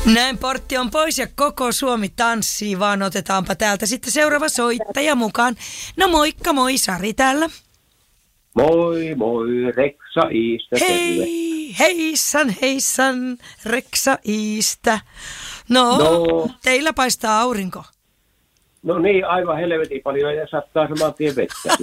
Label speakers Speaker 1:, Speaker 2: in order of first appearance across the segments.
Speaker 1: Näin portti on pois ja koko Suomi tanssii, vaan otetaanpa täältä sitten seuraava soittaja mukaan. No moikka, moi, Sari täällä.
Speaker 2: Moi, moi, Reksa Iistä.
Speaker 1: Hei, heissan, Reksa Iistä. No, teillä paistaa aurinko.
Speaker 2: No niin, aivan helvetin paljon ja sattaa saman tien vettä.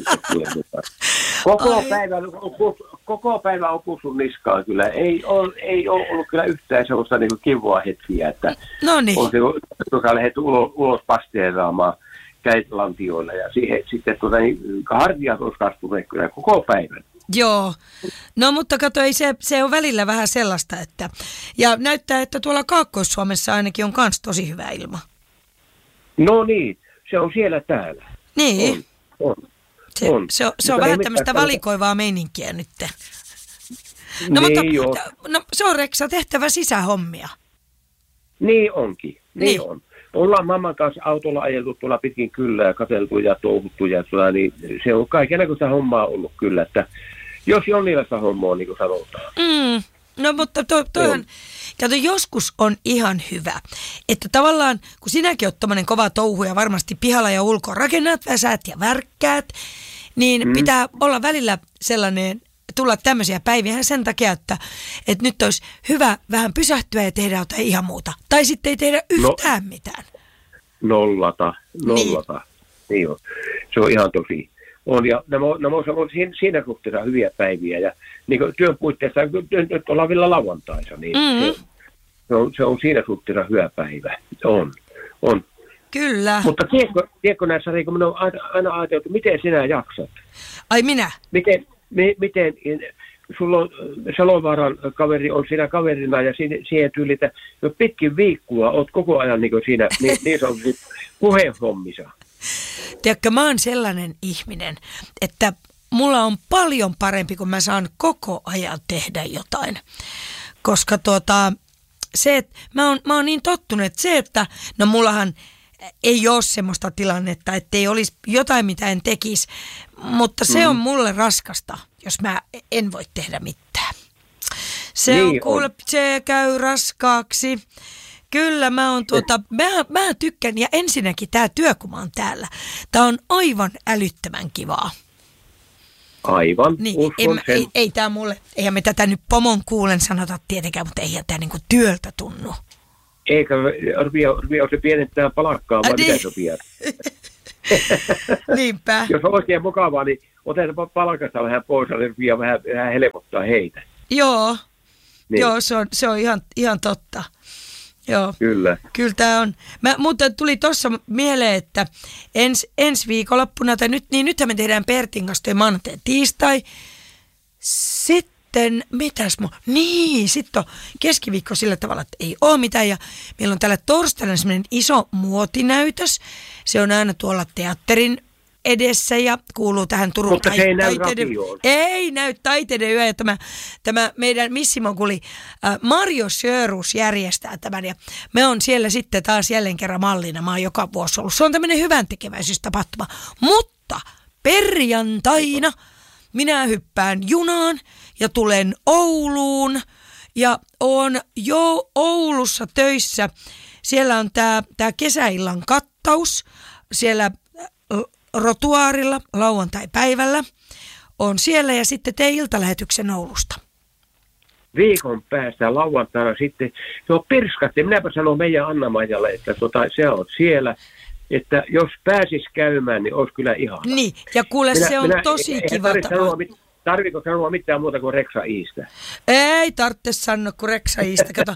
Speaker 2: Koko päivä on kussun niskaan kyllä. Ei ole ollut kyllä yhtään sellaista niin kivaa hetkiä, että on se, joka lähdet ulos pasteeraamaan käitlantioilla ja siihen sitten hartiat olisi kastuneet kyllä koko päivän.
Speaker 1: Joo, no mutta kato, se on välillä vähän sellaista, että ja näyttää, että tuolla Kaakkois-Suomessa ainakin on kans tosi hyvä ilma.
Speaker 2: No niin, se on siellä täällä.
Speaker 1: Niin.
Speaker 2: On.
Speaker 1: Se on vähän tämmöistä valikoivaa meininkiä nyt. No
Speaker 2: niin,
Speaker 1: mutta se on Reksa tehtävä sisähommia.
Speaker 2: Niin onkin, niin on. Ollaan mamman kanssa autolla ajeltu tuolla pitkin kyllä ja katseltu ja touhuttu ja niin se on kaikenlaista hommaa ollut kyllä, että jos jonkinlaista hommaa niin kuin sanotaan.
Speaker 1: No mutta toihan, kato, joskus on ihan hyvä, että tavallaan kun sinäkin oot tommonen kova touhu ja varmasti pihalla ja ulkoa rakennat, väsäät ja värkkäät, niin pitää olla välillä sellainen, tulla tämmöisiä päiviä sen takia, että nyt olisi hyvä vähän pysähtyä ja tehdä jotain ihan muuta. Tai sitten ei tehdä yhtään mitään.
Speaker 2: Nollata. Niin on. Se on ihan tosi. On, ja nämä on siinä suhteessa hyviä päiviä. Ja niin työn puitteissa, nyt ollaan vielä lauantaisa, niin se on siinä suhteessa hyvä päivä. On.
Speaker 1: Kyllä.
Speaker 2: Mutta tiedätkö näissä, kun minä olen aina ajateltu, miten sinä jaksat?
Speaker 1: Ai minä?
Speaker 2: Miten sulla on Salovaaran kaveri on siinä kaverina ja siihen tyylitä jo pitkin viikkoa olet koko ajan niin siinä niin sanotusti puheenhommissa.
Speaker 1: Tiedätkö, mä oon sellainen ihminen, että mulla on paljon parempi, kun mä saan koko ajan tehdä jotain. Koska se, että mä oon niin tottunut, että se, että no mullahan ei ole semmoista tilannetta, että ei olisi jotain, mitä en tekisi, mutta se on mulle raskasta, jos mä en voi tehdä mitään. Se on kuule, se käy raskaaksi. Kyllä mä oon mä tykkään, ja ensinnäkin tää työ, kun mä oon täällä, tää on aivan älyttömän kivaa.
Speaker 2: Aivan,
Speaker 1: niin, ei tää mulle, eihän me tätä nyt pomon kuulen sanota tietenkään, mutta eihän tää niinku työltä tunnu.
Speaker 2: Eikä rupia se pienentää palakkaa, vai mitä sopia?
Speaker 1: Niinpä.
Speaker 2: Jos on oikein mukavaa, niin otetaan palkasta vähän pois ja rupia vähän helpottaa heitä.
Speaker 1: Joo, niin. Joo, se on ihan totta. Joo.
Speaker 2: Kyllä
Speaker 1: tää on. Mutta tuli tuossa mieleen, että ensi viikonloppuna, tai nythän me tehdään Pertin kanssa maanantai tiistai. Sitten, sitten on keskiviikko sillä tavalla, että ei ole mitään. Ja meillä on täällä torstaina semmoinen iso muotinäytös. Se on aina tuolla teatterin edessä ja kuuluu tähän Turun
Speaker 2: mutta se ei näy radioon.
Speaker 1: Ei näy taiteiden yö. Ja tämä meidän missimokuli Mario Sjöruus järjestää tämän. Ja me on siellä sitten taas jälleen kerran mallina. Mä oon joka vuosi ollut. Se on tämmöinen hyvän tekeväisyystapahtuma. Mutta perjantaina minä hyppään junaan ja tulen Ouluun ja oon jo Oulussa töissä. Siellä on tää kesäillan kattaus siellä Rotuaarilla lauantai-päivällä. On siellä ja sitten teen iltalähetyksen Oulusta.
Speaker 2: Viikon päästä lauantaina sitten, pirskatti. Minäpä sanon meidän Anna-Maijalle, että se on siellä. Että jos pääsis käymään, niin olisi kyllä ihana.
Speaker 1: Niin, ja kuule, se on tosi kiva.
Speaker 2: Tarviiko sanoa mitään muuta kuin Reksa Iistä?
Speaker 1: Ei tarvitse sanoa kuin Reksa Iistä. Kato,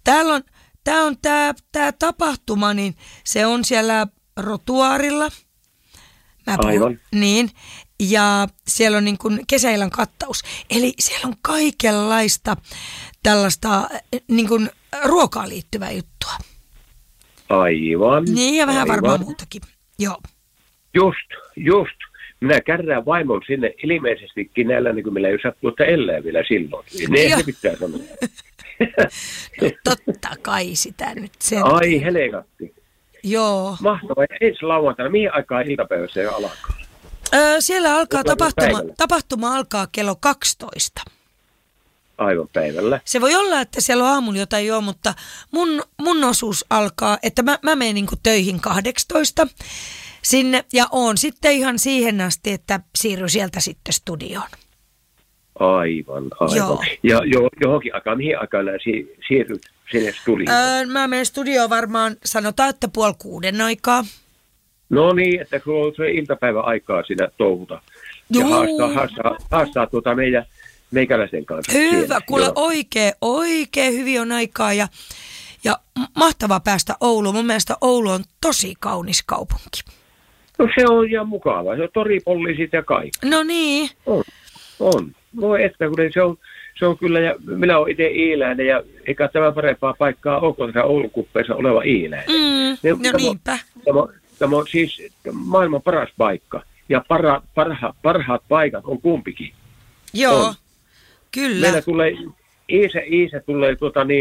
Speaker 1: tää tapahtuma, niin se on siellä Rotuaarilla.
Speaker 2: Aivan.
Speaker 1: Niin, ja siellä on niin kuin kesäillan kattaus. Eli siellä on kaikenlaista tällaista niin kuin ruokaan liittyvää juttua.
Speaker 2: Aivan.
Speaker 1: Niin, ja vähän varmaan muutakin. Joo.
Speaker 2: Just. Minä kärrään vaimon sinne ilmeisestikin näillä, niin kuin meillä ei sattu, että elää vielä silloin. Ne se pitää sanoa.
Speaker 1: No totta kai sitä nyt sen.
Speaker 2: Ai helekatti.
Speaker 1: Joo.
Speaker 2: Mahtavaa. Ensi lauantaina. Mihin aikaan iltapäivässä jo alkaa?
Speaker 1: Siellä alkaa tapahtuma alkaa kello 12.
Speaker 2: aivan päivällä.
Speaker 1: Se voi olla, että siellä on aamulla jotain joo, mutta mun osuus alkaa, että mä menen niin kuin töihin 18 sinne ja oon sitten ihan siihen asti, että siirryn sieltä sitten studioon.
Speaker 2: Aivan.
Speaker 1: Joo.
Speaker 2: Ja johonkin aikaan, mihin aikaan siirryt sinne studioon?
Speaker 1: Mä menen studioon varmaan, sanotaan, että 5:30 aikaa.
Speaker 2: No niin, että sulla on se iltapäivän aikaa siinä touhuta. Ja haastaa meikäläisen kanssa.
Speaker 1: Hyvä,
Speaker 2: siellä.
Speaker 1: kuule oikein hyvin on aikaa ja mahtavaa päästä Ouluun. Mun mielestä Oulu on tosi kaunis kaupunki.
Speaker 2: No se on ihan mukava. Se on toripollisit ja kaikki.
Speaker 1: No niin.
Speaker 2: On. Voi että, kun se on kyllä, ja minä olen itse iiläinen, ja eikä tämä parempaa paikkaa ole, kun tässä Oulun kuppeessa oleva iiläinen.
Speaker 1: Niinpä.
Speaker 2: Tämä on siis maailman paras paikka, ja parhaat paikat on kumpikin.
Speaker 1: Joo,
Speaker 2: on.
Speaker 1: kyllä.
Speaker 2: Meillä tulee, Iisa tulee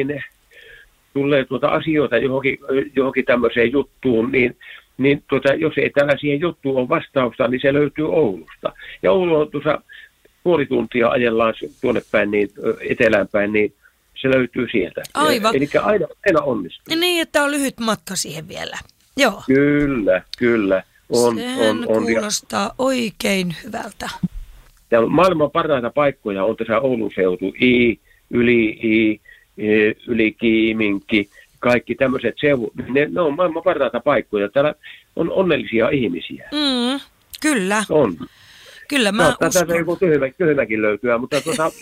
Speaker 2: asioita johonkin tämmöiseen juttuun, niin jos ei tällä siihen juttuun ole vastausta, niin se löytyy Oulusta. Ja Oulu on tuossa puoli tuntia ajellaan tuonne päin, niin etelään päin, niin se löytyy sieltä.
Speaker 1: Aivan.
Speaker 2: Eli aina onnistuu.
Speaker 1: Niin, että on lyhyt matka siihen vielä. Joo.
Speaker 2: Kyllä.
Speaker 1: Sehän kuulostaa oikein hyvältä.
Speaker 2: Ja maailman parhaita paikkoja on tässä Oulun seutu, yli Kiiminki, kaikki tämmöiset seudut. Ne on maailman parhaita paikkoja. Täällä on onnellisia ihmisiä.
Speaker 1: Kyllä.
Speaker 2: On.
Speaker 1: Kyllä mä uskon.
Speaker 2: Tätä joku tyhmäkin löytyy, mutta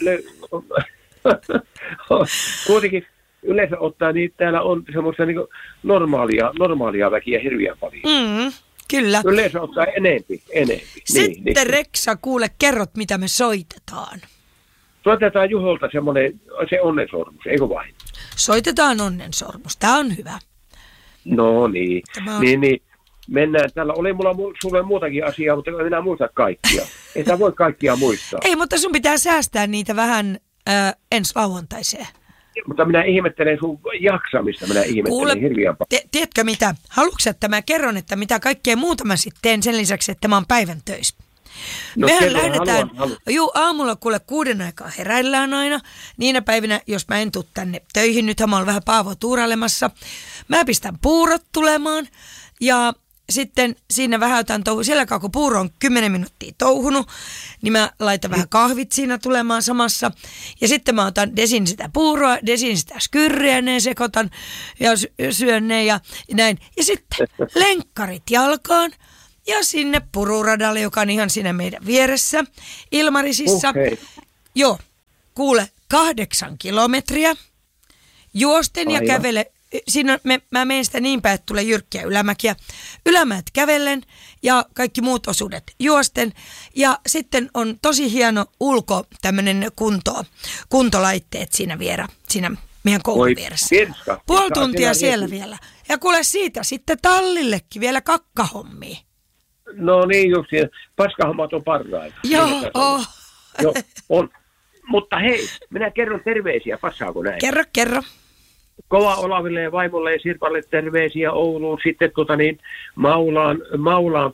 Speaker 2: kuitenkin yleensä ottaen, niin täällä on semmoista niin normaalia väkiä hirveän paljon.
Speaker 1: Kyllä.
Speaker 2: Yleensä ottaa enempi.
Speaker 1: Sitten
Speaker 2: niin.
Speaker 1: Reksa, kuule, kerrot mitä me soitetaan.
Speaker 2: Soitetaan Juholta se onnensormus, eikö vain?
Speaker 1: Soitetaan onnensormus, tää on hyvä.
Speaker 2: No niin. Niin. Mennään. Täällä oli mulla sulle muutakin asiaa, mutta en enää muista kaikkia. Ei sitä voi kaikkia muistaa.
Speaker 1: Ei, mutta sun pitää säästää niitä vähän ensi lauantaiseen.
Speaker 2: Mutta minä ihmettelen sun jaksamista,
Speaker 1: Kuule,
Speaker 2: hirveän paljon.
Speaker 1: Tiedätkö mitä? Haluatko, että mä kerron, että mitä kaikkea muuta mä sitten teen sen lisäksi, että mä oon päivän töissä?
Speaker 2: No,
Speaker 1: mehän lähdetään,
Speaker 2: haluan.
Speaker 1: Aamulla kuule 6 aikaa heräillään aina. Niinä päivinä, jos mä en tuu tänne töihin, nythän mä oon vähän Paavoa tuurailemassa. Mä pistän puurot tulemaan ja sitten siinä vähän otan siellä kun puuro on 10 minuuttia touhunut, niin mä laitan vähän kahvit siinä tulemaan samassa. Ja sitten mä otan desin sitä puuroa, desin sitä skyrriä, ne sekoitan ja syön ne ja näin. Ja sitten lenkkarit jalkaan ja sinne pururadalle, joka on ihan siinä meidän vieressä, Ilmarisissa.
Speaker 2: Okay.
Speaker 1: Joo, kuule 8 kilometriä juosten ja kävele. Siinä mä menen sitä niin päin, että tulee jyrkkiä ylämäkiä. Ylämäät kävellen ja kaikki muut osuudet juosten. Ja sitten on tosi hieno tämmöinen kuntolaitteet siinä meidän koulun vieressä. Puoli tuntia siellä vielä. Ja kuule siitä sitten tallillekin vielä kakkahommia.
Speaker 2: No niin just, paskahommat on parhaita.
Speaker 1: Joo,
Speaker 2: Joo, on. Mutta hei, minä kerron terveisiä, passaako näin?
Speaker 1: Kerro.
Speaker 2: Kova Olaville ja vaimolle ja Sirpalle terveisiä Ouluun, sitten Maulaan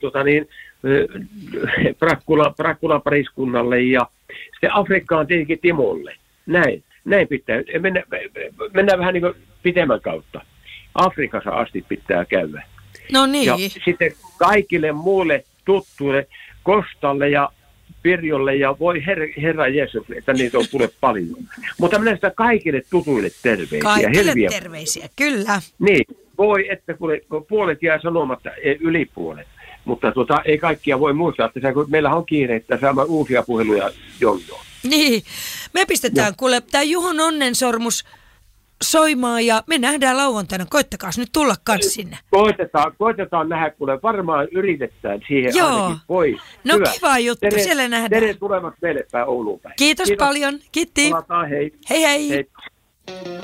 Speaker 2: Prakkulan pariskunnalle ja sitten Afrikkaan tietenkin Timolle. Näin pitää. Mennään vähän niin kuin pitemmän kautta. Afrikassa asti pitää käydä.
Speaker 1: No niin.
Speaker 2: Ja sitten kaikille muille tuttuille, Kostalle ja Pirjolle ja voi herra Jeesus, että niitä on tullut paljon. Mutta minä sitä kaikille tutuille terveisiä.
Speaker 1: Kaikille terveisiä, kyllä.
Speaker 2: Niin, voi, että kun puolet jää sanomatta, yli puolet. Mutta ei kaikkia voi muistaa, että kun meillä on kiire, että saamme uusia puheluja jonjoon.
Speaker 1: Niin, me pistetään kuule, tämä Juhon onnensormus soimaan ja me nähdään lauantaina. Koittakaa nyt tulla kans sinne.
Speaker 2: Koitetaan nähdä, kun varmaan yritetään siihen.
Speaker 1: Joo.
Speaker 2: Ainakin. Voi.
Speaker 1: No
Speaker 2: hyvä.
Speaker 1: Kiva juttu, siellä nähdään.
Speaker 2: Tere tulevat meille päin Ouluun päin.
Speaker 1: Kiitos paljon, kiitti.
Speaker 2: Palataan, hei.
Speaker 1: Hei.